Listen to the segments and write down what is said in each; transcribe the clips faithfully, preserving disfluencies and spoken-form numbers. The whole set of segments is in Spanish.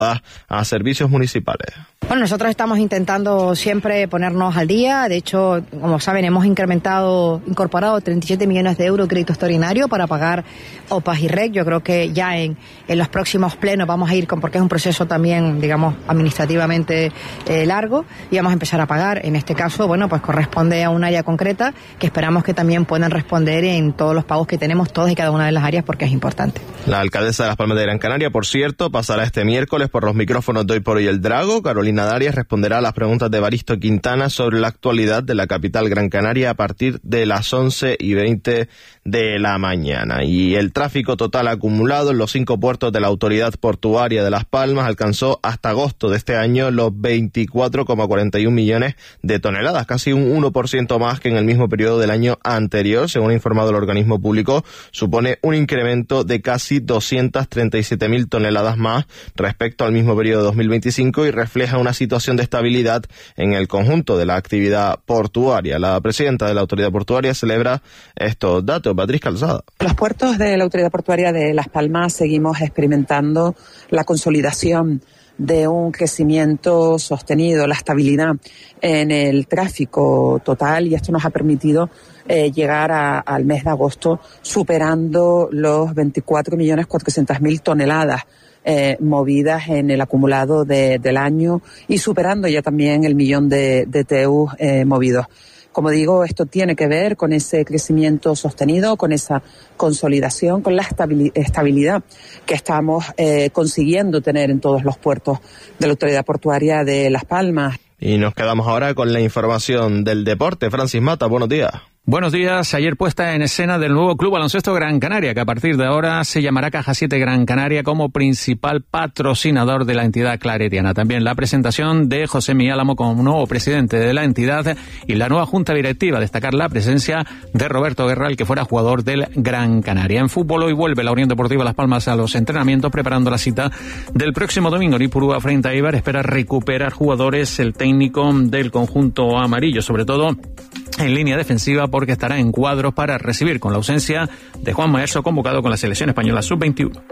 a servicios municipales. Bueno, nosotros estamos intentando siempre ponernos al día. De hecho, como saben, hemos incrementado, incorporado treinta y siete millones de euros de crédito extraordinario para pagar O P A S y R E C. Yo creo que ya en, en los próximos plenos vamos a ir con, porque es un proceso también, digamos, administrativamente eh, largo, y vamos a empezar a pagar. En este caso, bueno, pues corresponde a un área concreta que esperamos que también puedan responder en todos los pagos que tenemos, todas y cada una de las áreas, porque es importante. La alcaldesa de Las Palmas de Gran Canaria, por cierto, pasará este miércoles por los micrófonos de Hoy por Hoy El Drago. Carolina Darias responderá a las preguntas de Evaristo Quintana sobre la actualidad de la capital Gran Canaria a partir de las once y veinte de la mañana. Y el tráfico total acumulado en los cinco puertos de la Autoridad Portuaria de Las Palmas alcanzó hasta agosto de este año los veinticuatro coma cuarenta y uno millones de toneladas, casi un uno por ciento más que en el mismo periodo del año anterior. Según ha informado el organismo público, supone un incremento de casi doscientas treinta y siete mil toneladas más respecto al mismo periodo de dos mil veinticinco y refleja una situación de estabilidad en el conjunto de la actividad portuaria. La presidenta de la Autoridad Portuaria celebra estos datos. Beatriz Calzada. Los puertos de la Autoridad Portuaria de Las Palmas seguimos experimentando la consolidación de un crecimiento sostenido, la estabilidad en el tráfico total, y esto nos ha permitido eh, llegar a, al mes de agosto superando los veinticuatro millones cuatrocientas mil toneladas eh, movidas en el acumulado de, del año, y superando ya también el millón de, de T E U eh, movidos. Como digo, esto tiene que ver con ese crecimiento sostenido, con esa consolidación, con la estabilidad que estamos eh, consiguiendo tener en todos los puertos de la Autoridad Portuaria de Las Palmas. Y nos quedamos ahora con la información del deporte. Francis Mata, buenos días. Buenos días. Ayer puesta en escena del nuevo Club Baloncesto Gran Canaria, que a partir de ahora se llamará Caja siete Gran Canaria como principal patrocinador de la entidad claretiana. También la presentación de José Miguel Álamo como nuevo presidente de la entidad y la nueva junta directiva. Destacar la presencia de Roberto Guerra, el que fuera jugador del Gran Canaria. En fútbol, hoy vuelve la Unión Deportiva Las Palmas a los entrenamientos, preparando la cita del próximo domingo en Ipurúa frente a Eibar. Espera recuperar jugadores el técnico del conjunto amarillo, sobre todo en línea defensiva, porque estará en cuadros para recibir con la ausencia de Juan Maeso, convocado con la selección española sub veintiuno.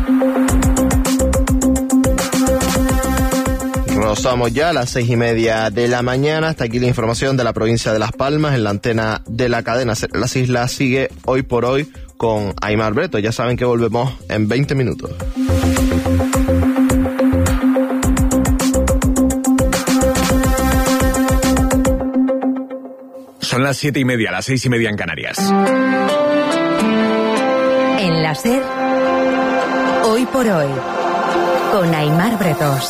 Rozamos ya a las seis y media de la mañana. Hasta aquí la información de la provincia de Las Palmas en la antena de la cadena Las Islas. Sigue Hoy por Hoy con Aimar Breto. Ya saben que volvemos en veinte minutos. Son las siete y media, las seis y media en Canarias. En la SER, Hoy por Hoy, con Aimar Bretos.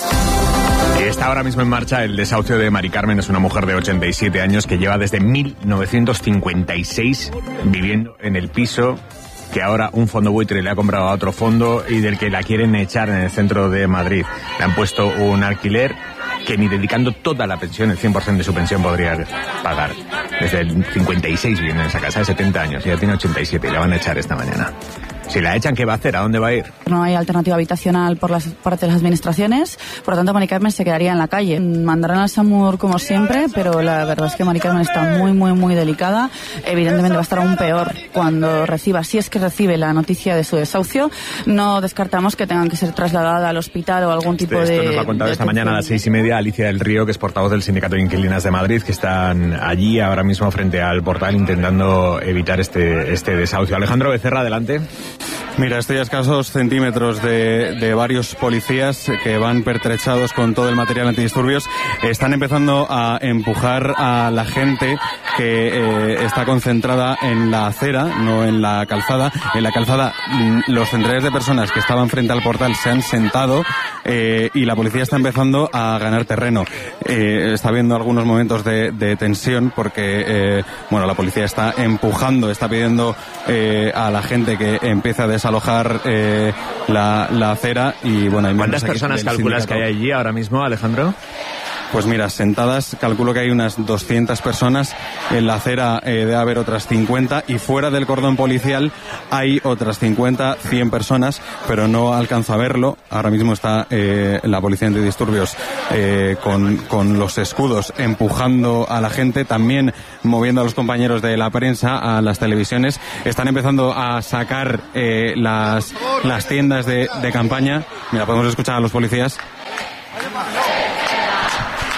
Está ahora mismo en marcha el desahucio de Mari Carmen. Es una mujer de ochenta y siete años que lleva desde mil novecientos cincuenta y seis viviendo en el piso que ahora un fondo buitre le ha comprado a otro fondo y del que la quieren echar en el centro de Madrid. Le han puesto un alquiler que ni dedicando toda la pensión, el cien por ciento de su pensión, podría pagar. Desde el cincuenta y seis viene en esa casa, de setenta años, y ya tiene ochenta y siete, y la van a echar esta mañana. Si la echan, ¿qué va a hacer? ¿A dónde va a ir? No hay alternativa habitacional por las parte de las administraciones, por lo tanto Mari Carmen se quedaría en la calle. Mandarán al SAMUR como siempre, pero la verdad es que Mari Carmen está muy, muy, muy delicada. Evidentemente va a estar aún peor cuando reciba, si es que recibe la noticia de su desahucio. No descartamos que tengan que ser trasladada al hospital o algún tipo Esto de... Esto nos lo ha contado esta mañana a las seis y media Alicia del Río, que es portavoz del Sindicato de Inquilinas de Madrid, que están allí ahora mismo frente al portal intentando evitar este, este desahucio. Alejandro Becerra, adelante. Mira, estoy a escasos centímetros de, de varios policías que van pertrechados con todo el material antidisturbios. Están empezando a empujar a la gente que eh, está concentrada en la acera, no en la calzada. En la calzada, los centenares de personas que estaban frente al portal se han sentado eh, y la policía está empezando a ganar terreno. Eh, está habiendo algunos momentos de, de tensión porque, eh, bueno, la policía está empujando, está pidiendo eh, a la gente que empiece a desalojar eh, la, la acera y, bueno... Hay ¿Cuántas personas calculas sindicato que hay allí ahora mismo, Alejandro? Pues mira, sentadas, calculo que hay unas doscientas personas. En la acera eh, debe haber otras cincuenta y fuera del cordón policial hay otras cincuenta, cien personas, pero no alcanzo a verlo. Ahora mismo está eh, la policía antidisturbios eh, con, con los escudos empujando a la gente, también moviendo a los compañeros de la prensa, a las televisiones. Están empezando a sacar eh, las, las tiendas de, de campaña. Mira, podemos escuchar a los policías.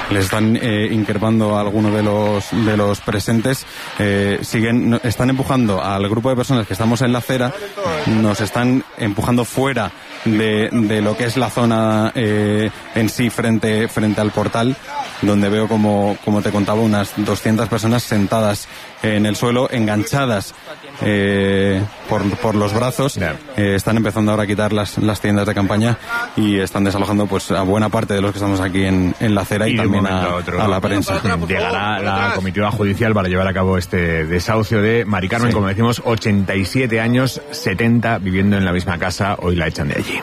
les están eh, increpando a alguno de los de los presentes. Eh, siguen, están empujando al grupo de personas que estamos en la acera, nos están empujando fuera de, de lo que es la zona eh, en sí frente frente al portal, donde veo como, como te contaba, unas doscientas personas sentadas en el suelo, enganchadas eh, por, por los brazos. Eh, están empezando ahora a quitar las, las tiendas de campaña y están desalojando pues a buena parte de los que estamos aquí en, en la acera y, y también a, a, otro, a la prensa. Llegará la comitiva judicial para llevar a cabo este desahucio de Mari Carmen, sí. Como decimos, ochenta y siete años, setenta viviendo en la misma casa, hoy la echan de allí.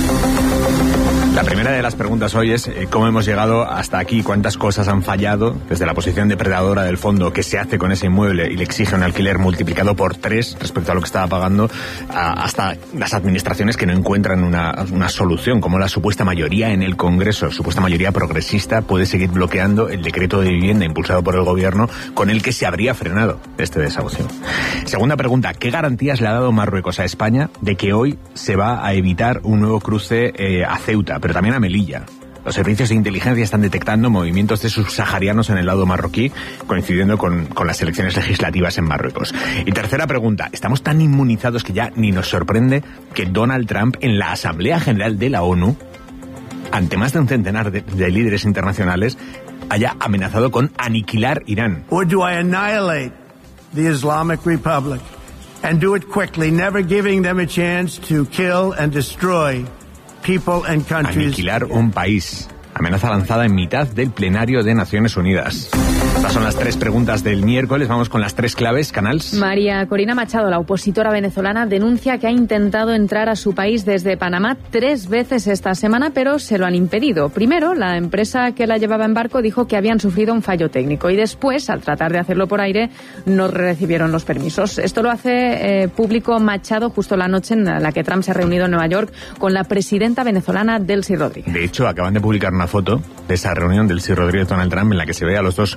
La primera de las preguntas hoy es eh, cómo hemos llegado hasta aquí, cuántas cosas han fallado desde la posición depredadora del fondo, qué se hace con ese inmueble y le exige un alquiler multiplicado por tres respecto a lo que estaba pagando, a, hasta las administraciones que no encuentran una, una solución, como la supuesta mayoría en el Congreso, supuesta mayoría progresista, puede seguir bloqueando el decreto de vivienda impulsado por el gobierno con el que se habría frenado este desahucio. Segunda pregunta, ¿qué garantías le ha dado Marruecos a España de que hoy se va a evitar un nuevo cruce eh, a Ceuta, pero también a Melilla? Los servicios de inteligencia están detectando movimientos de subsaharianos en el lado marroquí, coincidiendo con, con las elecciones legislativas en Marruecos. Y tercera pregunta, ¿estamos tan inmunizados que ya ni nos sorprende que Donald Trump en la Asamblea General de la ONU, ante más de un centenar de, de líderes internacionales, haya amenazado con aniquilar Irán? Or do I annihilate the Islamic Republic and do it quickly, never giving them a chance to kill and destroy people and countries. Aniquilar un país. Amenaza lanzada en mitad del plenario de Naciones Unidas. Estas son las tres preguntas del miércoles. Vamos con las tres claves, Canals. María Corina Machado, la opositora venezolana, denuncia que ha intentado entrar a su país desde Panamá tres veces esta semana, pero se lo han impedido. Primero, la empresa que la llevaba en barco dijo que habían sufrido un fallo técnico y después, al tratar de hacerlo por aire, no recibieron los permisos. Esto lo hace eh, público Machado justo la noche en la que Trump se ha reunido en Nueva York con la presidenta venezolana Delcy Rodríguez. De hecho, acaban de publicar una foto de esa reunión del Delcy Rodríguez Donald Trump en la que se ve a los dos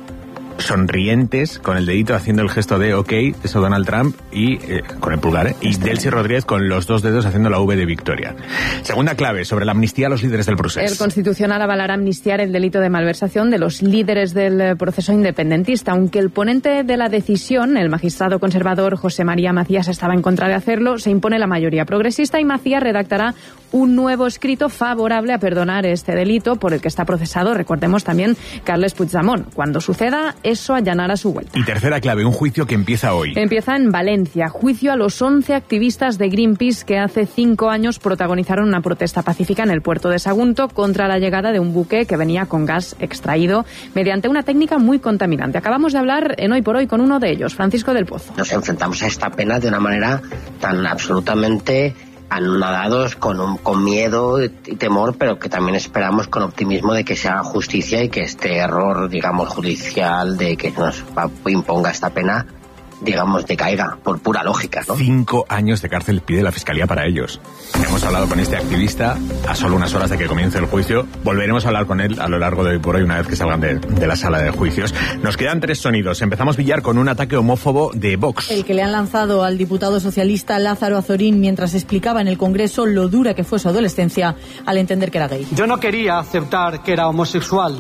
sonrientes, con el dedito haciendo el gesto de OK, eso Donald Trump, y eh, con el pulgar, ¿eh? Y Delcy Rodríguez con los dos dedos haciendo la V de victoria. Segunda clave, sobre la amnistía a los líderes del proceso. El Constitucional avalará amnistiar el delito de malversación de los líderes del proceso independentista, aunque el ponente de la decisión, el magistrado conservador José María Macías, estaba en contra de hacerlo. Se impone la mayoría progresista y Macías redactará un nuevo escrito favorable a perdonar este delito por el que está procesado, recordemos, también Carles Puigdemont. Cuando suceda, eso allanará su vuelta. Y tercera clave, un juicio que empieza hoy. Empieza en Valencia. Juicio a los once activistas de Greenpeace que hace cinco años protagonizaron una protesta pacífica en el puerto de Sagunto contra la llegada de un buque que venía con gas extraído mediante una técnica muy contaminante. Acabamos de hablar en Hoy por Hoy con uno de ellos, Francisco del Pozo. Nos enfrentamos a esta pena de una manera tan absolutamente anonadados, con, un, con miedo y temor, pero que también esperamos con optimismo de que se haga justicia y que este error, digamos, judicial de que nos imponga esta pena, digamos, decaiga por pura lógica, ¿no? Cinco años de cárcel pide la Fiscalía para ellos. Hemos hablado con este activista a solo unas horas de que comience el juicio. Volveremos a hablar con él a lo largo de hoy por hoy, una vez que salgan de, de la sala de juicios. Nos quedan tres sonidos. Empezamos, Villar, con un ataque homófobo de Vox. El que le han lanzado al diputado socialista Lázaro Azorín mientras explicaba en el Congreso lo dura que fue su adolescencia al entender que era gay. Yo no quería aceptar que era homosexual.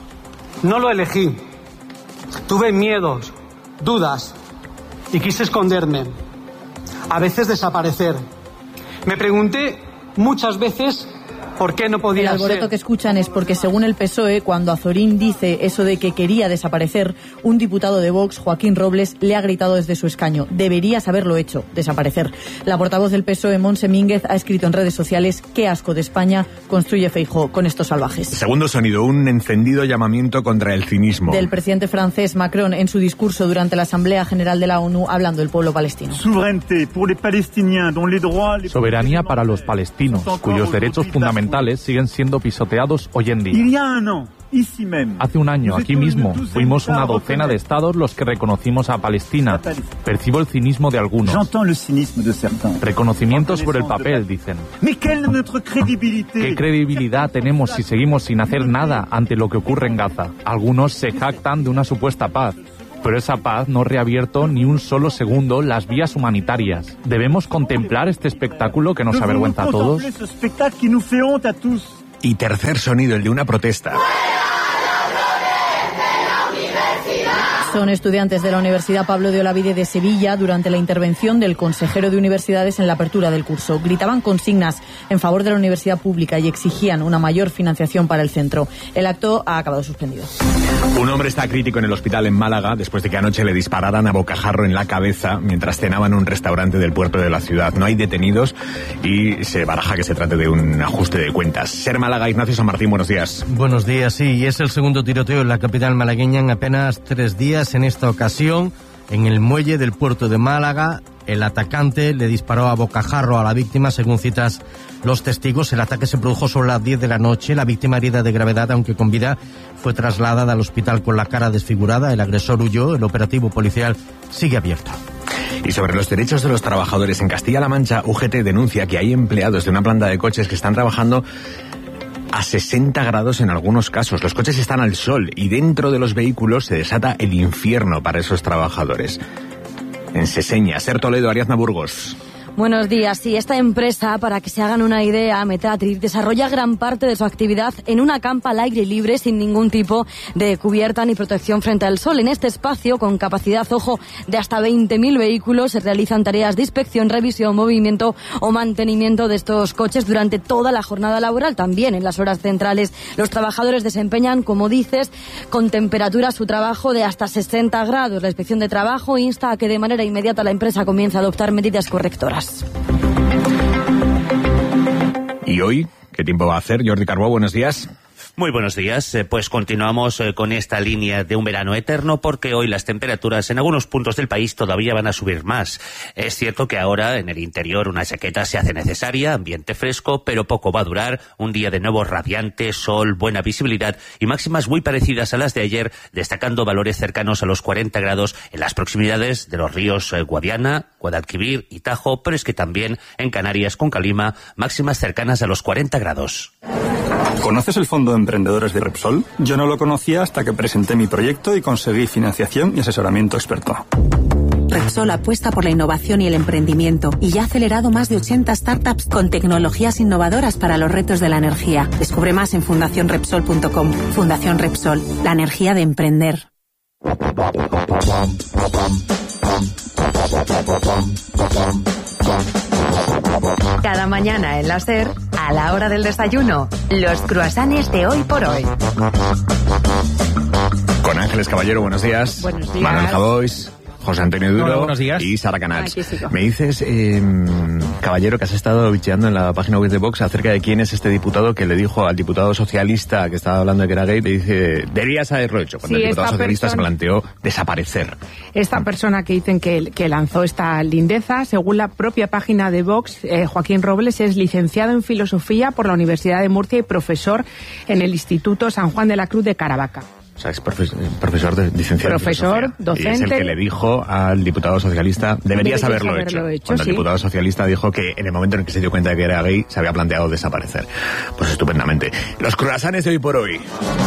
No lo elegí. Tuve miedos, dudas, y quise esconderme, a veces desaparecer. Me pregunté muchas veces por qué no podía ser. El alboroto ser. que escuchan es porque, según el P S O E, cuando Azorín dice eso de que quería desaparecer, un diputado de Vox, Joaquín Robles, le ha gritado desde su escaño: deberías haberlo hecho, desaparecer. La portavoz del P S O E, Montse Mínguez, ha escrito en redes sociales: qué asco de España construye Feijóo con estos salvajes. Segundo sonido, un encendido llamamiento contra el cinismo. Del presidente francés Macron en su discurso durante la Asamblea General de la ONU, hablando del pueblo palestino. Soberanía para los palestinos, cuyos derechos fundamentales siguen siendo pisoteados hoy en día. Hace un año, aquí mismo, fuimos una docena de estados los que reconocimos a Palestina. Percibo el cinismo de algunos. Reconocimiento sobre el papel, dicen. ¿Qué credibilidad tenemos si seguimos sin hacer nada ante lo que ocurre en Gaza? Algunos se jactan de una supuesta paz, pero esa paz no ha reabierto ni un solo segundo las vías humanitarias. ¿Debemos contemplar este espectáculo que nos avergüenza a todos? Y tercer sonido, el de una protesta. Son estudiantes de la Universidad Pablo de Olavide de Sevilla durante la intervención del consejero de universidades en la apertura del curso. Gritaban consignas en favor de la universidad pública y exigían una mayor financiación para el centro. El acto ha acabado suspendido. Un hombre está crítico en el hospital en Málaga después de que anoche le dispararan a bocajarro en la cabeza mientras cenaba en un restaurante del puerto de la ciudad. No hay detenidos y se baraja que se trate de un ajuste de cuentas. Ser Málaga, Ignacio San Martín, buenos días. Buenos días, sí, y es el segundo tiroteo en la capital malagueña en apenas tres días. En esta ocasión, en el muelle del puerto de Málaga, el atacante le disparó a bocajarro a la víctima, según citas los testigos. El ataque se produjo sobre las diez de la noche. La víctima, herida de gravedad, aunque con vida, fue trasladada al hospital con la cara desfigurada. El agresor huyó. El operativo policial sigue abierto. Y sobre los derechos de los trabajadores en Castilla-La Mancha, U G T denuncia que hay empleados de una planta de coches que están trabajando a sesenta grados en algunos casos. Los coches están al sol y dentro de los vehículos se desata el infierno para esos trabajadores. En Seseña, Ser Toledo, Ariadna Burgos. Buenos días. Sí, esta empresa, para que se hagan una idea, Metatric, desarrolla gran parte de su actividad en una campa al aire libre sin ningún tipo de cubierta ni protección frente al sol. En este espacio, con capacidad, ojo, de hasta veinte mil vehículos, se realizan tareas de inspección, revisión, movimiento o mantenimiento de estos coches durante toda la jornada laboral. También en las horas centrales los trabajadores desempeñan, como dices, con temperatura su trabajo de hasta sesenta grados. La Inspección de Trabajo insta a que de manera inmediata la empresa comience a adoptar medidas correctoras. ¿Y hoy qué tiempo va a hacer? Jordi Carbó, buenos días. Muy buenos días. Pues continuamos con esta línea de un verano eterno porque hoy las temperaturas en algunos puntos del país todavía van a subir más. Es cierto que ahora en el interior una chaqueta se hace necesaria, ambiente fresco, pero poco va a durar. Un día de nuevo radiante, sol, buena visibilidad y máximas muy parecidas a las de ayer, destacando valores cercanos a los cuarenta grados en las proximidades de los ríos Guadiana, Guadalquivir y Tajo, pero es que también en Canarias con Calima, máximas cercanas a los cuarenta grados. ¿Conoces el Fondo de Emprendedores de Repsol? Yo no lo conocía hasta que presenté mi proyecto y conseguí financiación y asesoramiento experto. Repsol apuesta por la innovación y el emprendimiento y ya ha acelerado más de ochenta startups con tecnologías innovadoras para los retos de la energía. Descubre más en fundación repsol punto com. Fundación Repsol, la energía de emprender. Cada mañana en la SER, a la hora del desayuno, los croissants de Hoy por Hoy. Con Ángeles Caballero, buenos días. Buenos días. Manuel Javois, José Antonio Duro. Hola, buenos días. Y Sara Canals. Aquí sigo. Me dices, eh, Caballero, que has estado bicheando en la página web de Vox acerca de quién es este diputado que le dijo al diputado socialista que estaba hablando de que era gay, le dice, deberías haberlo hecho, cuando Sí, el diputado esta socialista persona- se planteó desaparecer. Esta persona que dicen que, que lanzó esta lindeza, según la propia página de Vox, eh, Joaquín Robles es licenciado en Filosofía por la Universidad de Murcia y profesor en el Instituto San Juan de la Cruz de Caravaca. O sea, es profe- profesor de licenciado en Profesor, filosofía. docente. Y es el que le dijo al diputado socialista, deberías, Deberías haberlo, haberlo hecho. hecho, Cuando sí. el diputado socialista dijo que en el momento en el que se dio cuenta de que era gay, se había planteado desaparecer. Pues estupendamente. Los croissants de Hoy por Hoy.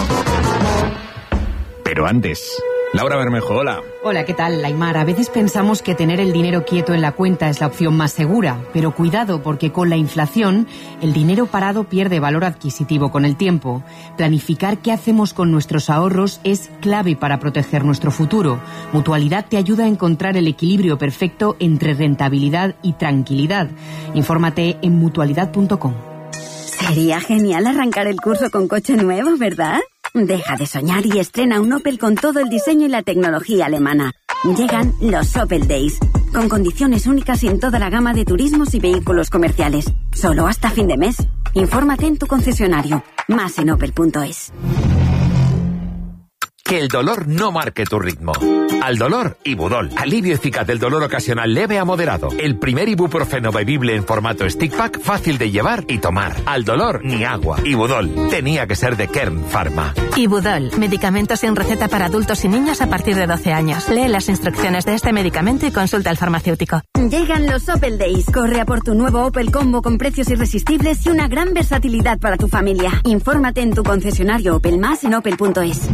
Pero antes, Laura Bermejo, hola. Hola, ¿qué tal, Aimar? A veces pensamos que tener el dinero quieto en la cuenta es la opción más segura, pero cuidado porque con la inflación el dinero parado pierde valor adquisitivo con el tiempo. Planificar qué hacemos con nuestros ahorros es clave para proteger nuestro futuro. Mutualidad te ayuda a encontrar el equilibrio perfecto entre rentabilidad y tranquilidad. Infórmate en mutualidad punto com. Sería genial arrancar el curso con coche nuevo, ¿verdad? Deja de soñar y estrena un Opel con todo el diseño y la tecnología alemana. Llegan los Opel Days, con condiciones únicas en toda la gama de turismos y vehículos comerciales. Solo hasta fin de mes. Infórmate en tu concesionario. Más en opel punto es. Que el dolor no marque tu ritmo. Al dolor, Ibudol. Alivio eficaz del dolor ocasional leve a moderado. El primer ibuprofeno bebible en formato stick pack, fácil de llevar y tomar. Al dolor, ni agua. Ibudol. Tenía que ser de Kern Pharma. Ibudol, medicamento sin receta para adultos y niños a partir de doce años. Lee las instrucciones de este medicamento y consulta al farmacéutico. Llegan los Opel Days. Corre a por tu nuevo Opel Combo con precios irresistibles y una gran versatilidad para tu familia. Infórmate en tu concesionario Opel Más en opel punto es.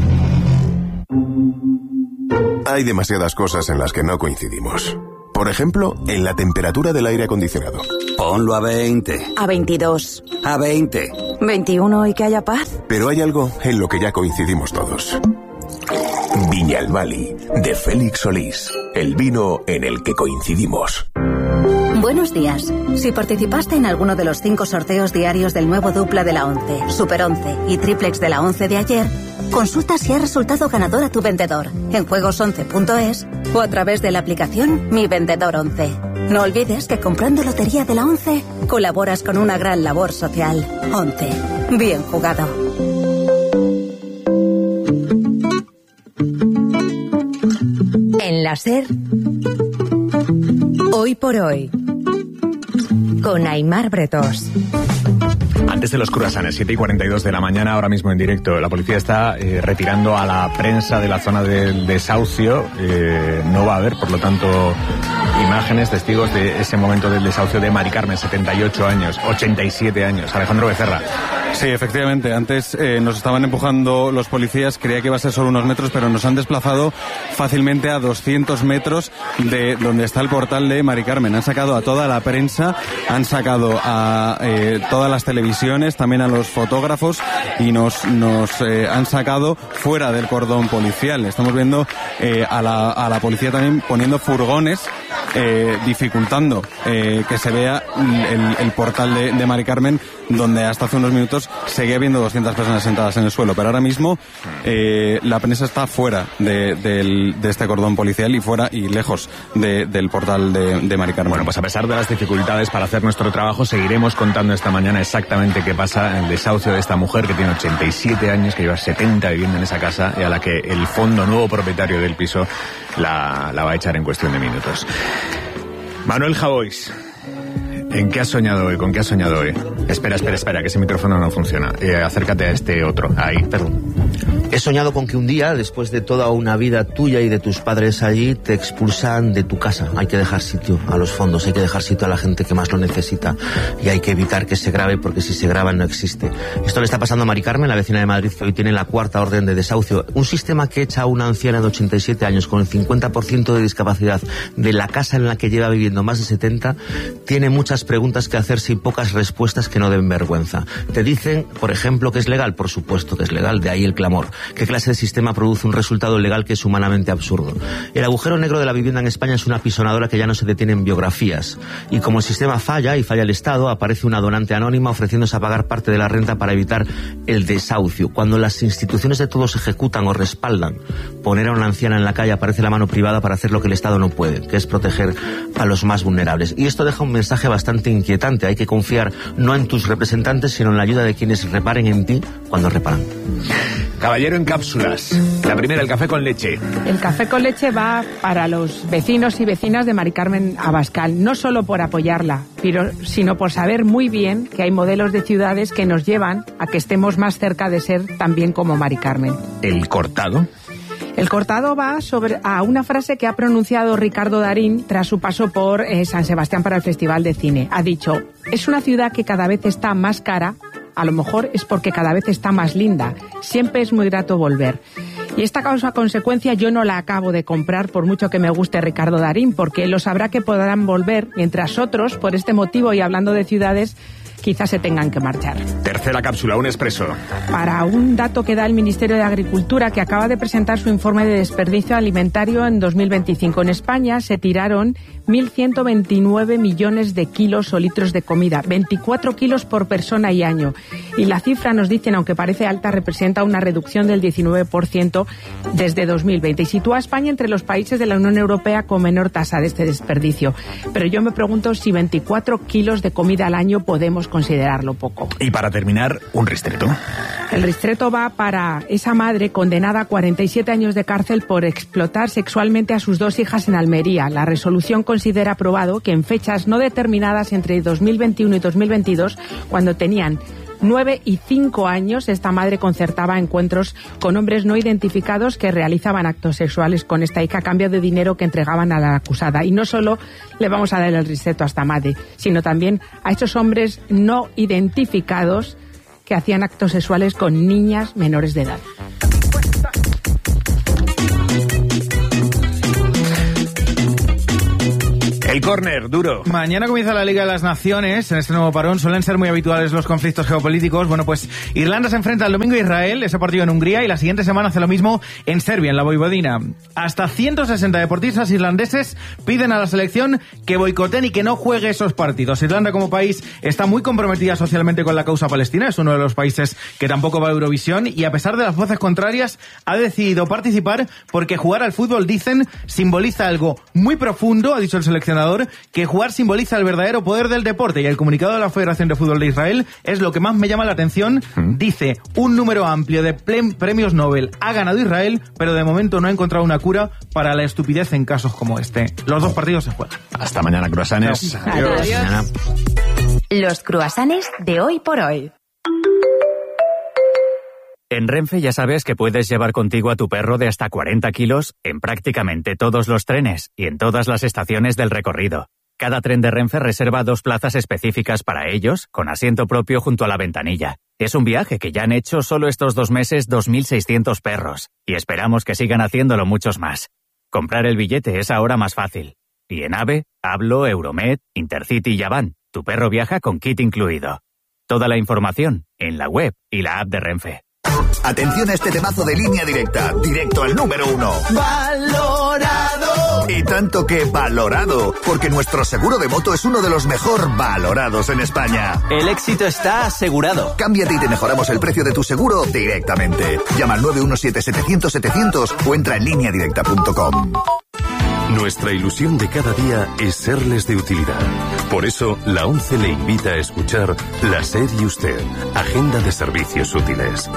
Hay demasiadas cosas en las que no coincidimos. Por ejemplo, en la temperatura del aire acondicionado. Ponlo a veinte. A veintidós. A veinte. veintiuno y que haya paz. Pero hay algo en lo que ya coincidimos todos. Viñalbali, de Félix Solís, el vino en el que coincidimos. Buenos días. Si participaste en alguno de los cinco sorteos diarios del nuevo dupla de la once, Super once y Triplex de la once de ayer, consulta si ha resultado ganador a tu vendedor en juegos once punto es o a través de la aplicación Mi Vendedor once. No olvides que comprando Lotería de la once colaboras con una gran labor social. once. Bien jugado. En la SER, Hoy por Hoy, con Aimar Bretós. Antes de los cruasanes, siete y cuarenta y dos de la mañana, ahora mismo en directo, la policía está eh, retirando a la prensa de la zona del desahucio. Eh, no va a haber, por lo tanto, imágenes, testigos de ese momento del desahucio de Mari Carmen, setenta y ocho años, ochenta y siete años. Alejandro Becerra. Sí, efectivamente. Antes eh, nos estaban empujando los policías, creía que iba a ser solo unos metros, pero nos han desplazado fácilmente a doscientos metros de donde está el portal de Mari Carmen. Han sacado a toda la prensa, han sacado a eh, todas las televisiones, también a los fotógrafos, y nos, nos eh, han sacado fuera del cordón policial. Estamos viendo eh, a, la, a la policía también poniendo furgones, eh, dificultando eh, que se vea el, el portal de, de Mari Carmen, donde hasta hace unos minutos seguía habiendo doscientas personas sentadas en el suelo, pero ahora mismo eh, la prensa está fuera de, de, de este cordón policial y fuera y lejos de, del portal de, de Mari Carmen. Bueno, pues a pesar de las dificultades para hacer nuestro trabajo, seguiremos contando esta mañana exactamente qué pasa en el desahucio de esta mujer que tiene ochenta y siete años, que lleva setenta viviendo en esa casa y a la que el fondo nuevo propietario del piso la, la va a echar en cuestión de minutos. Manuel Javois, ¿en qué has soñado hoy? ¿Con qué has soñado hoy? Espera, espera, espera, que ese micrófono no funciona. Eh, acércate a este otro. Ahí, perdón. He soñado con que un día, después de toda una vida tuya y de tus padres allí, te expulsan de tu casa. Hay que dejar sitio a los fondos, hay que dejar sitio a la gente que más lo necesita y hay que evitar que se grave, porque si se graba no existe. Esto le está pasando a Mari Carmen, la vecina de Madrid, que hoy tiene la cuarta orden de desahucio. Un sistema que echa a una anciana de ochenta y siete años con el cincuenta por ciento de discapacidad de la casa en la que lleva viviendo más de setenta, tiene muchas preguntas que hacerse y pocas respuestas que no den vergüenza. Te dicen, por ejemplo, que es legal. Por supuesto que es legal, de ahí el clamor. ¿Qué clase de sistema produce un resultado legal que es humanamente absurdo? El agujero negro de la vivienda en España es una apisonadora que ya no se detiene en biografías. Y como el sistema falla y falla el Estado, aparece una donante anónima ofreciéndose a pagar parte de la renta para evitar el desahucio. Cuando las instituciones de todos ejecutan o respaldan poner a una anciana en la calle, aparece la mano privada para hacer lo que el Estado no puede, que es proteger a los más vulnerables. Y esto deja un mensaje bastante inquietante. Hay que confiar no en tus representantes, sino en la ayuda de quienes reparen en ti cuando reparan. Caballero en cápsulas. La primera, el café con leche. El café con leche va para los vecinos y vecinas de Mari Carmen Abascal, no solo por apoyarla, pero, sino por saber muy bien que hay modelos de ciudades que nos llevan a que estemos más cerca de ser también como Mari Carmen. ¿El cortado? El cortado va sobre a una frase que ha pronunciado Ricardo Darín tras su paso por eh, San Sebastián para el Festival de Cine. Ha dicho: es una ciudad que cada vez está más cara, a lo mejor es porque cada vez está más linda. Siempre es muy grato volver. Y esta causa-consecuencia yo no la acabo de comprar, por mucho que me guste Ricardo Darín, porque lo sabrá que podrán volver, mientras otros, por este motivo y hablando de ciudades, quizás se tengan que marchar. Tercera cápsula, un expreso. Para un dato que da el Ministerio de Agricultura, que acaba de presentar su informe de desperdicio alimentario en dos mil veinticinco. En España se tiraron mil ciento veintinueve millones de kilos o litros de comida, veinticuatro kilos por persona y año. Y la cifra, nos dicen, aunque parece alta, representa una reducción del diecinueve por ciento desde dos mil veinte y sitúa a España entre los países de la Unión Europea con menor tasa de este desperdicio. Pero yo me pregunto si veinticuatro kilos de comida al año podemos considerarlo poco. Y para terminar, un ristreto. El ristreto va para esa madre condenada a cuarenta y siete años de cárcel por explotar sexualmente a sus dos hijas en Almería. La resolución considera aprobado que en fechas no determinadas entre dos mil veintiuno y dos mil veintidós, cuando tenían nueve y cinco años, esta madre concertaba encuentros con hombres no identificados que realizaban actos sexuales con esta hija a cambio de dinero que entregaban a la acusada. Y no solo le vamos a dar el ristreto a esta madre, sino también a estos hombres no identificados que hacían actos sexuales con niñas menores de edad. El córner, duro. Mañana comienza la Liga de las Naciones. En este nuevo parón suelen ser muy habituales los conflictos geopolíticos. Bueno, pues Irlanda se enfrenta el domingo a Israel, ese partido en Hungría, y la siguiente semana hace lo mismo en Serbia, en la Voivodina. Hasta ciento sesenta deportistas irlandeses piden a la selección que boicoteen y que no juegue esos partidos. Irlanda como país está muy comprometida socialmente con la causa palestina, es uno de los países que tampoco va a Eurovisión, y a pesar de las voces contrarias ha decidido participar porque jugar al fútbol, dicen, simboliza algo muy profundo, ha dicho el seleccionador, que jugar simboliza el verdadero poder del deporte, y el comunicado de la Federación de Fútbol de Israel es lo que más me llama la atención. ¿Mm? Dice, un número amplio de premios Nobel ha ganado Israel, pero de momento no ha encontrado una cura para la estupidez en casos como este. Los dos partidos se juegan. Hasta mañana, croissants. Adiós. Adiós. Los croissants de hoy por hoy. En Renfe ya sabes que puedes llevar contigo a tu perro de hasta cuarenta kilos en prácticamente todos los trenes y en todas las estaciones del recorrido. Cada tren de Renfe reserva dos plazas específicas para ellos, con asiento propio junto a la ventanilla. Es un viaje que ya han hecho solo estos dos meses dos mil seiscientos perros, y esperamos que sigan haciéndolo muchos más. Comprar el billete es ahora más fácil. Y en AVE, Hablo, Euromed, Intercity y Avan, tu perro viaja con kit incluido. Toda la información en la web y la app de Renfe. Atención a este temazo de Línea Directa, directo al número uno. ¡Valorado! Y tanto que valorado, porque nuestro seguro de moto es uno de los mejor valorados en España. El éxito está asegurado. Cámbiate y te mejoramos el precio de tu seguro directamente. Llama al nueve uno siete setecientos setecientos o entra en línea directa punto com. Nuestra ilusión de cada día es serles de utilidad. Por eso, la ONCE le invita a escuchar La SER y Usted, Agenda de Servicios Útiles.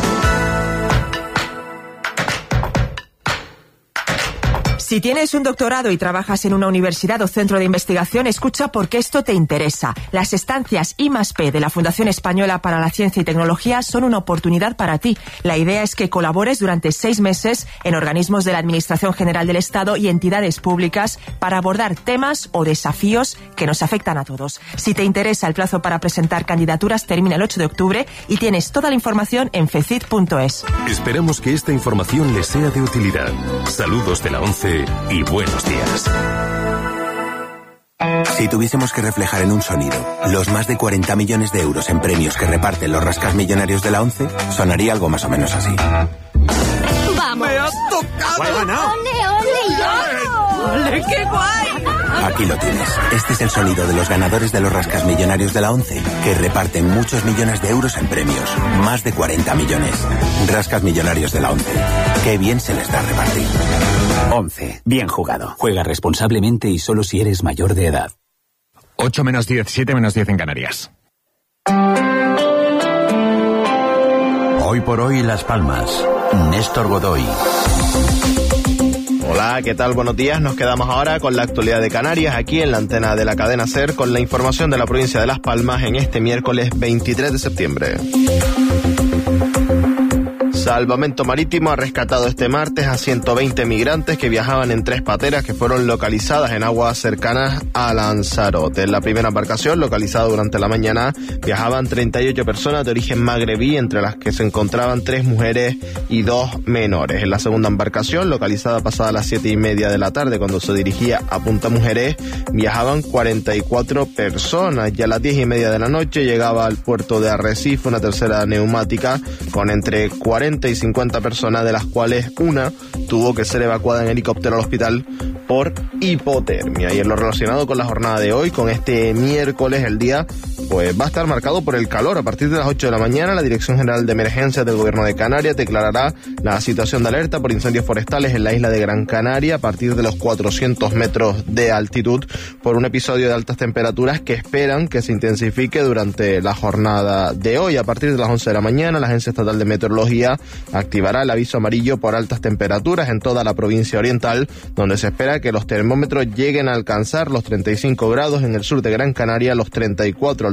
Si tienes un doctorado y trabajas en una universidad o centro de investigación, escucha porque esto te interesa. Las estancias I más P de la Fundación Española para la Ciencia y Tecnología son una oportunidad para ti. La idea es que colabores durante seis meses en organismos de la Administración General del Estado y entidades públicas para abordar temas o desafíos que nos afectan a todos. Si te interesa, el plazo para presentar candidaturas termina el ocho de octubre y tienes toda la información en fecit punto es. Esperamos que esta información les sea de utilidad. Saludos de la ONCE y buenos días. Si tuviésemos que reflejar en un sonido los más de cuarenta millones de euros en premios que reparten los rascasmillonarios de la ONCE, sonaría algo más o menos así. ¡Vamos! ¡Me has tocado! ¡Ole, ole, yo! ¡Ole, qué guay! Aquí lo tienes. Este es el sonido de los ganadores de los rascasmillonarios de la ONCE, que reparten muchos millones de euros en premios. Más de cuarenta millones. Rascasmillonarios de la ONCE. Qué bien se les da repartir. ONCE. Bien jugado. Juega responsablemente y solo si eres mayor de edad. ocho menos diez, siete menos diez en Canarias. Hoy por hoy Las Palmas. Néstor Godoy. Hola, ¿qué tal? Buenos días. Nos quedamos ahora con la actualidad de Canarias, aquí en la antena de la cadena SER, con la información de la provincia de Las Palmas en este miércoles veintitrés de septiembre. Salvamento Marítimo ha rescatado este martes a ciento veinte migrantes que viajaban en tres pateras que fueron localizadas en aguas cercanas a Lanzarote. En la primera embarcación, localizada durante la mañana, viajaban treinta y ocho personas de origen magrebí, entre las que se encontraban tres mujeres y dos menores. En la segunda embarcación, localizada pasada las siete y media de la tarde, cuando se dirigía a Punta Mujeres, viajaban cuarenta y cuatro personas. Y a las diez y media de la noche llegaba al puerto de Arrecife una tercera neumática con entre cuarenta y cincuenta personas, de las cuales una tuvo que ser evacuada en helicóptero al hospital por hipotermia. Y en lo relacionado con la jornada de hoy, con este miércoles, el día pues va a estar marcado por el calor. A partir de las ocho de la mañana, la Dirección General de Emergencias del Gobierno de Canarias declarará la situación de alerta por incendios forestales en la isla de Gran Canaria a partir de los cuatrocientos metros de altitud, por un episodio de altas temperaturas que esperan que se intensifique durante la jornada de hoy. A partir de las once de la mañana, la Agencia Estatal de Meteorología activará el aviso amarillo por altas temperaturas en toda la provincia oriental, donde se espera que los termómetros lleguen a alcanzar los treinta y cinco grados en el sur de Gran Canaria, los treinta y cuatro al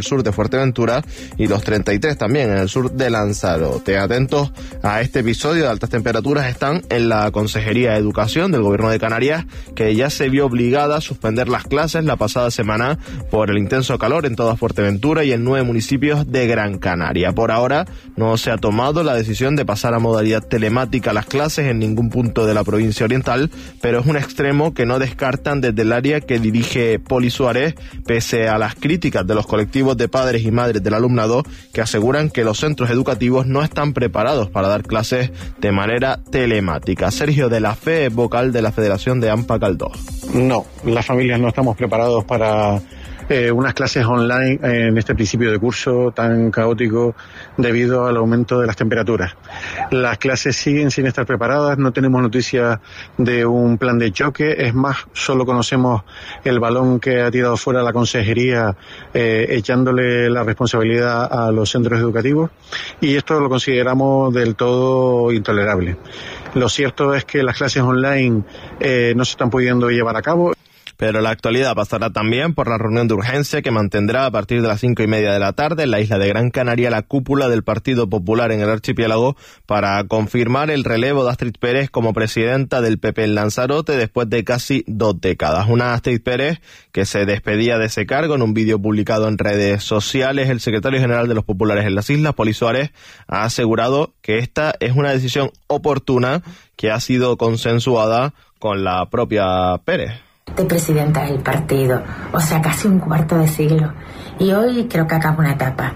sur de Fuerteventura y los treinta y tres también en el sur de Lanzarote. Atentos a este episodio de altas temperaturas están en la Consejería de Educación del Gobierno de Canarias, que ya se vio obligada a suspender las clases la pasada semana por el intenso calor en toda Fuerteventura y en nueve municipios de Gran Canaria. Por ahora no se ha tomado la decisión de pasar a modalidad telemática las clases en ningún punto de la provincia oriental, pero es un extremo que no descartan desde el área que dirige Poli Suárez, pese a las críticas de los colectivos de padres y madres del alumnado, que aseguran que los centros educativos no están preparados para dar clases de manera telemática. Sergio de la Fe, vocal de la Federación de AMPA Caldós. No, las familias no estamos preparados para eh, unas clases online en este principio de curso tan caótico debido al aumento de las temperaturas. Las clases siguen sin estar preparadas, no tenemos noticias de un plan de choque, es más, solo conocemos el balón que ha tirado fuera la consejería eh, echándole la responsabilidad a los centros educativos, y esto lo consideramos del todo intolerable. Lo cierto es que las clases online eh, no se están pudiendo llevar a cabo. Pero la actualidad pasará también por la reunión de urgencia que mantendrá a partir de las cinco y media de la tarde en la isla de Gran Canaria la cúpula del Partido Popular en el archipiélago para confirmar el relevo de Astrid Pérez como presidenta del P P en Lanzarote después de casi dos décadas. Una Astrid Pérez que se despedía de ese cargo. En un vídeo publicado en redes sociales, el secretario general de los populares en las islas, Poli Suárez, ha asegurado que esta es una decisión oportuna que ha sido consensuada con la propia Pérez. De presidenta del partido, o sea, casi un cuarto de siglo. Y hoy creo que acaba una etapa.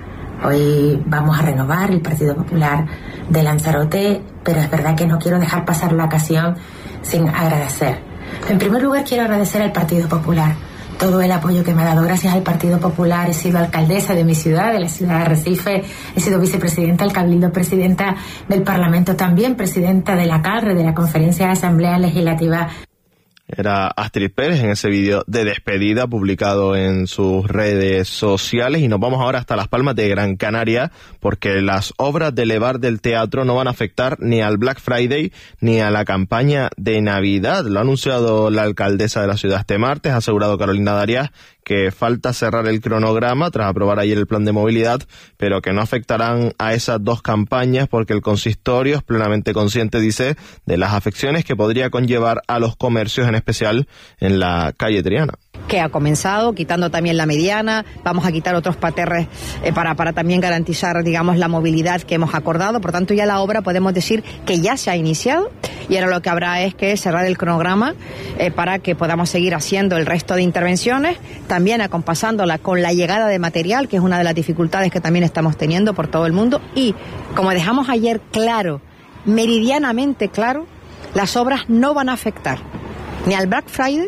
Hoy vamos a renovar el Partido Popular de Lanzarote, pero es verdad que no quiero dejar pasar la ocasión sin agradecer. En primer lugar, quiero agradecer al Partido Popular todo el apoyo que me ha dado. Gracias al Partido Popular he sido alcaldesa de mi ciudad, de la ciudad de Arrecife, he sido vicepresidenta del Cabildo, presidenta del Parlamento también, presidenta de la CALRE, de la Conferencia de Asamblea Legislativa. Era Astrid Pérez en ese vídeo de despedida publicado en sus redes sociales. Y nos vamos ahora hasta Las Palmas de Gran Canaria, porque las obras de elevar del teatro no van a afectar ni al Black Friday ni a la campaña de Navidad. Lo ha anunciado la alcaldesa de la ciudad este martes, ha asegurado Carolina Darias que falta cerrar el cronograma tras aprobar ayer el plan de movilidad, pero que no afectarán a esas dos campañas porque el consistorio es plenamente consciente, dice, de las afecciones que podría conllevar a los comercios, en especial en la calle Triana. Que ha comenzado, quitando también la mediana, vamos a quitar otros paterres eh, para, para también garantizar, digamos, la movilidad que hemos acordado. Por tanto, ya la obra podemos decir que ya se ha iniciado y ahora lo que habrá es que cerrar el cronograma eh, para que podamos seguir haciendo el resto de intervenciones, también acompasándola con la llegada de material, que es una de las dificultades que también estamos teniendo por todo el mundo. Y, como dejamos ayer claro, meridianamente claro, las obras no van a afectar ni al Black Friday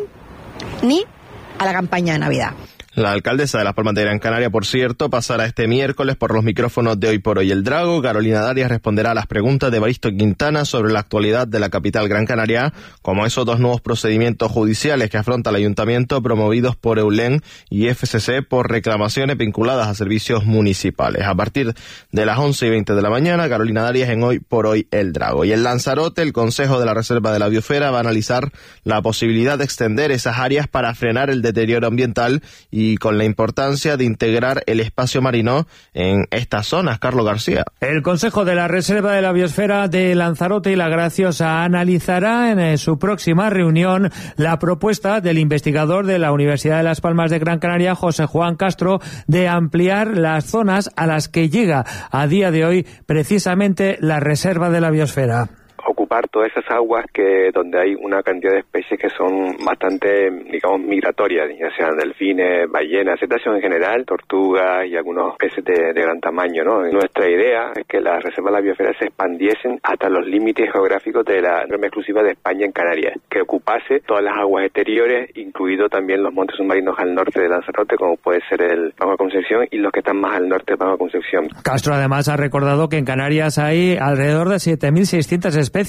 ni a la campaña de Navidad. La alcaldesa de Las Palmas de Gran Canaria, por cierto, pasará este miércoles por los micrófonos de Hoy por Hoy El Drago. Carolina Darias responderá a las preguntas de Evaristo Quintana sobre la actualidad de la capital Gran Canaria, como esos dos nuevos procedimientos judiciales que afronta el ayuntamiento promovidos por Eulen y F C C por reclamaciones vinculadas a servicios municipales. A partir de las once y veinte de la mañana, Carolina Darias en Hoy por Hoy El Drago. Y en Lanzarote, el Consejo de la Reserva de la Biosfera va a analizar la posibilidad de extender esas áreas para frenar el deterioro ambiental y y con la importancia de integrar el espacio marino en estas zonas. Carlos García. El Consejo de la Reserva de la Biosfera de Lanzarote y La Graciosa analizará en su próxima reunión la propuesta del investigador de la Universidad de Las Palmas de Gran Canaria, José Juan Castro, de ampliar las zonas a las que llega a día de hoy precisamente la Reserva de la Biosfera. Ocupar todas esas aguas que donde hay una cantidad de especies que son bastante, digamos, migratorias, ya sean delfines, ballenas, cetáceos en general, tortugas y algunos peces de, de gran tamaño, ¿no? Nuestra idea es que las reservas de la biosfera se expandiesen hasta los límites geográficos de la norma exclusiva de España en Canarias, que ocupase todas las aguas exteriores, incluido también los montes submarinos al norte de Lanzarote, como puede ser el Pago de Concepción, y los que están más al norte del Pago de Concepción. Castro además ha recordado que en Canarias hay alrededor de siete mil seiscientas especies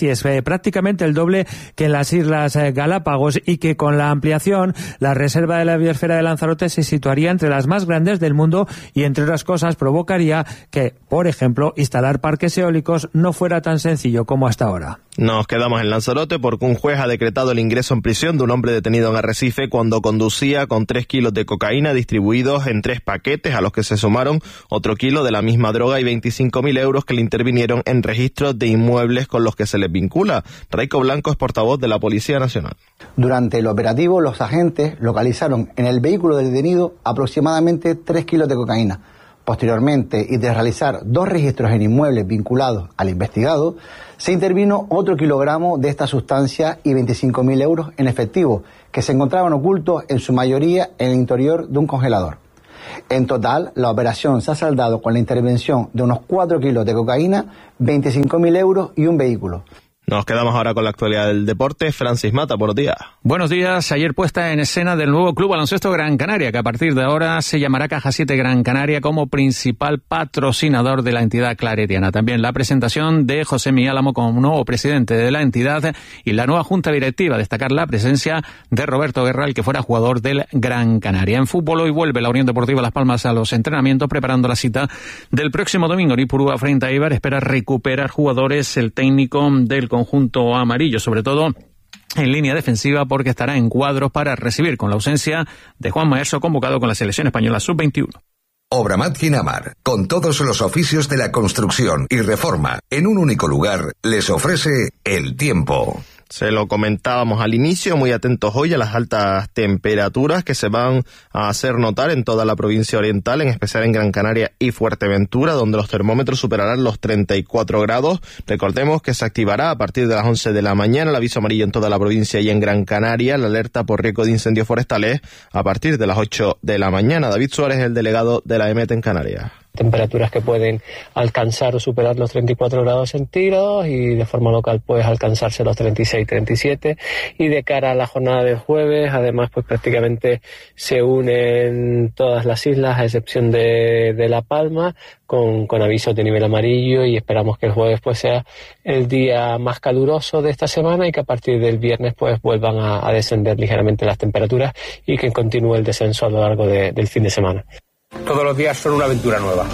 especies, eh, prácticamente el doble que en las Islas eh, Galápagos, y que con la ampliación la reserva de la biosfera de Lanzarote se situaría entre las más grandes del mundo y, entre otras cosas, provocaría que, por ejemplo, instalar parques eólicos no fuera tan sencillo como hasta ahora. Nos quedamos en Lanzarote porque un juez ha decretado el ingreso en prisión de un hombre detenido en Arrecife cuando conducía con tres kilos de cocaína distribuidos en tres paquetes, a los que se sumaron otro kilo de la misma droga y veinticinco mil euros que le intervinieron en registros de inmuebles con los que se les vincula. Raico Blanco es portavoz de la Policía Nacional. Durante el operativo, los agentes localizaron en el vehículo del detenido aproximadamente tres kilos de cocaína. Posteriormente, y tras realizar dos registros en inmuebles vinculados al investigado, se intervino otro kilogramo de esta sustancia y veinticinco mil euros en efectivo, que se encontraban ocultos en su mayoría en el interior de un congelador. En total, la operación se ha saldado con la intervención de unos cuatro kilos de cocaína, veinticinco mil euros y un vehículo. Nos quedamos ahora con la actualidad del deporte. Francis Mata, buenos días. Buenos días. Ayer puesta en escena del nuevo Club Baloncesto Gran Canaria, que a partir de ahora se llamará Caja siete Gran Canaria como principal patrocinador de la entidad claretiana. También la presentación de José Miguel Álamo como nuevo presidente de la entidad y la nueva junta directiva. Destacar la presencia de Roberto Guerra, el que fuera jugador del Gran Canaria. En fútbol, hoy vuelve la Unión Deportiva Las Palmas a los entrenamientos, preparando la cita del próximo domingo en Ipurúa frente a Eibar. Espera recuperar jugadores el técnico del conjunto amarillo, sobre todo en línea defensiva, porque estará en cuadros para recibir con la ausencia de Juan Maeso, convocado con la selección española sub veintiuno. Obramat Ginamar, con todos los oficios de la construcción y reforma en un único lugar, les ofrece el tiempo. Se lo comentábamos al inicio, muy atentos hoy a las altas temperaturas que se van a hacer notar en toda la provincia oriental, en especial en Gran Canaria y Fuerteventura, donde los termómetros superarán los treinta y cuatro grados. Recordemos que se activará a partir de las once de la mañana el aviso amarillo en toda la provincia y en Gran Canaria, la alerta por riesgo de incendios forestales a partir de las ocho de la mañana. David Suárez, el delegado de la E M E T en Canarias. Temperaturas que pueden alcanzar o superar los treinta y cuatro grados centígrados y de forma local pues alcanzarse los treinta y seis, treinta y siete, y de cara a la jornada del jueves además pues prácticamente se unen todas las islas a excepción de, de La Palma con, con avisos de nivel amarillo, y esperamos que el jueves pues sea el día más caluroso de esta semana y que a partir del viernes pues vuelvan a, a descender ligeramente las temperaturas y que continúe el descenso a lo largo de, del fin de semana. Todos los días son una aventura nueva.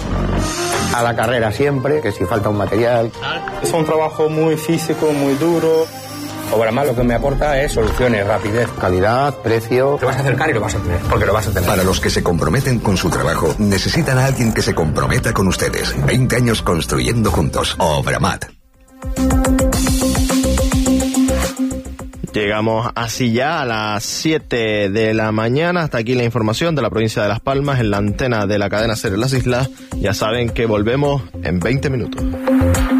A la carrera siempre, que si falta un material. Es un trabajo muy físico, muy duro. Obramat lo que me aporta es soluciones, rapidez, calidad, precio. Te vas a acercar y lo vas a tener, porque lo vas a tener. Para los que se comprometen con su trabajo, necesitan a alguien que se comprometa con ustedes. veinte años construyendo juntos. Obramat. Llegamos así ya a las siete de la mañana. Hasta aquí la información de la provincia de Las Palmas en la antena de la cadena SER en las islas. Ya saben que volvemos en veinte minutos.